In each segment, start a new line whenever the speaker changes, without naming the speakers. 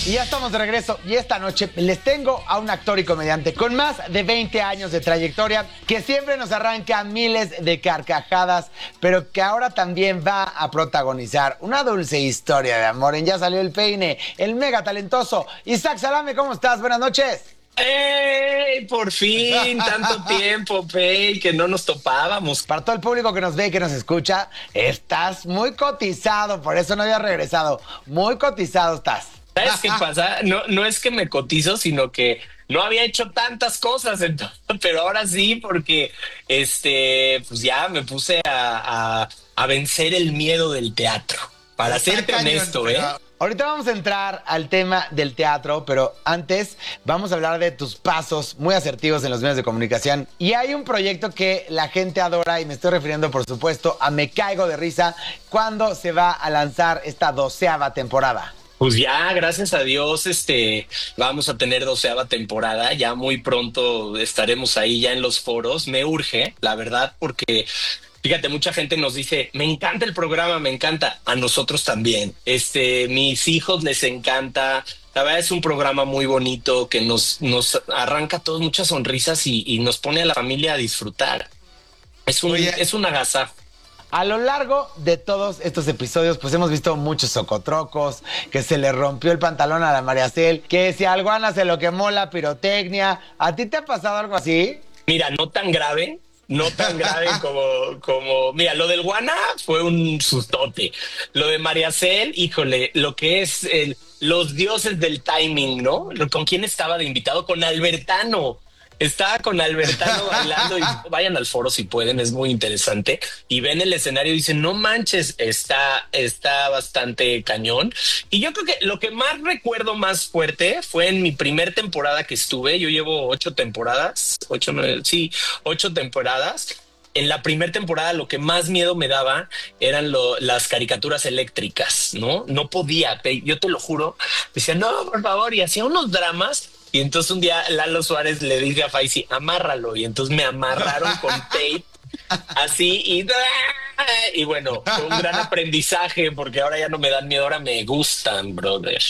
Y ya estamos de regreso y esta noche les tengo a un actor y comediante con más de 20 años de trayectoria que siempre nos arranca miles de carcajadas, pero que ahora también va a protagonizar una dulce historia de amor en Ya Salió el Peine, el mega talentoso Isaac Salame. ¿Cómo estás? Buenas noches.
¡Ey! Por fin, tanto tiempo, Pey, que no nos topábamos.
Para todo el público que nos ve y que nos escucha, estás muy cotizado, por eso no había regresado. Muy cotizado estás.
¿Sabes qué pasa? No es que me cotizo, sino que no había hecho tantas cosas, entonces, pero ahora sí, porque pues ya me puse a vencer el miedo del teatro. Para
Está
serte
cañón,
honesto, ¿eh?
Ahorita vamos a entrar al tema del teatro, pero antes vamos a hablar de tus pasos muy asertivos en los medios de comunicación. Y hay un proyecto que la gente adora y me estoy refiriendo, por supuesto, a Me Caigo de Risa, cuando se va a lanzar esta 12ª temporada.
Pues ya, gracias a Dios, vamos a tener 12ª temporada. Ya muy pronto estaremos ahí ya en los foros. Me urge, la verdad, porque fíjate, mucha gente nos dice, me encanta el programa, me encanta. A nosotros también. Mis hijos les encanta. La verdad es un programa muy bonito que nos arranca a todos muchas sonrisas y nos pone a la familia a disfrutar.
Oye,
Es un agasajo.
a lo largo de todos estos episodios, pues hemos visto muchos socotrocos, que se le rompió el pantalón a la Mariacel, que si a Alguana se lo quemó la pirotecnia. ¿A ti te ha pasado algo así?
Mira, no tan grave mira, lo del Guana fue un sustote. Lo de Mariacel, híjole, lo que es los dioses del timing, ¿no? ¿Con quién estaba de invitado? Con Albertano. Estaba con Albertano bailando y vayan al foro si pueden, es muy interesante. Y ven el escenario y dicen, no manches, está bastante cañón. Y yo creo que lo que más recuerdo más fuerte fue en mi primer temporada que estuve. Yo llevo 8 temporadas, 8, 9, sí, 8 temporadas. En la primera temporada lo que más miedo me daba eran las caricaturas eléctricas, ¿no? No podía, yo te lo juro. Decía, no, por favor, y hacía unos dramas. Y entonces un día Lalo Suárez le dice a Faisy, amárralo. Y entonces me amarraron con tape, así, y bueno, fue un gran aprendizaje porque ahora ya no me dan miedo, ahora me gustan, brother.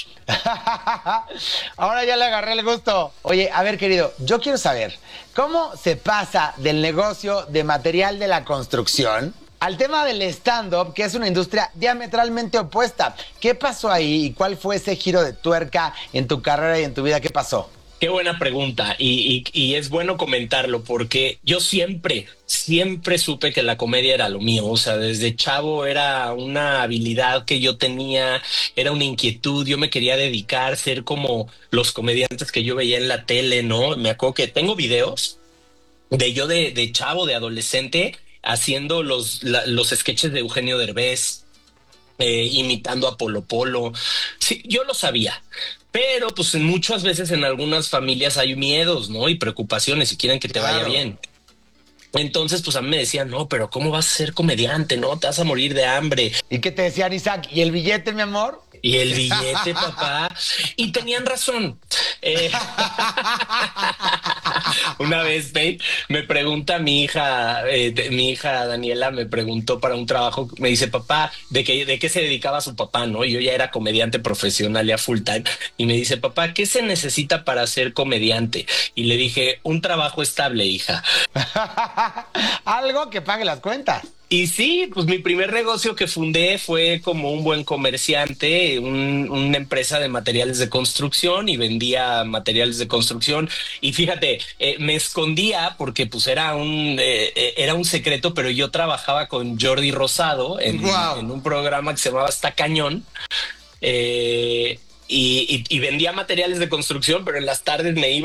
Ahora ya le agarré el gusto. Oye, a ver, querido, yo quiero saber, ¿cómo se pasa del negocio de material de la construcción al tema del stand-up, que es una industria diametralmente opuesta? ¿Qué pasó ahí y cuál fue ese giro de tuerca en tu carrera y en tu vida? ¿Qué pasó?
Qué buena pregunta y es bueno comentarlo porque yo siempre supe que la comedia era lo mío. O sea, desde chavo era una habilidad que yo tenía, era una inquietud. Yo me quería dedicar, ser como los comediantes que yo veía en la tele, ¿no? Me acuerdo que tengo videos de chavo, de adolescente, haciendo los sketches de Eugenio Derbez, imitando a Polo Polo. Sí, yo lo sabía. Pero pues muchas veces en algunas familias hay miedos, ¿no? Y preocupaciones y quieren que te vaya
Claro.
bien. Entonces, pues a mí me decían, no, pero ¿cómo vas a ser comediante? No, te vas a morir de hambre.
¿Y qué te decían, Isaac? ¿Y el billete, mi amor?
Y el billete, papá. Y tenían razón. Eh, una vez, babe, me pregunta mi hija Daniela me preguntó para un trabajo, me dice, papá, ¿de qué se dedicaba su papá? ¿No? Y yo ya era comediante profesional, ya full time. Y me dice, papá, ¿qué se necesita para ser comediante? Y le dije, un trabajo estable, hija.
Algo que pague las cuentas.
Y sí, pues mi primer negocio que fundé fue como un buen comerciante, una empresa de materiales de construcción y vendía materiales de construcción. Y fíjate, me escondía porque pues era un secreto, pero yo trabajaba con Jordi Rosado
Wow.
en un programa que se llamaba Está Cañón. Y vendía materiales de construcción, pero en las tardes me iba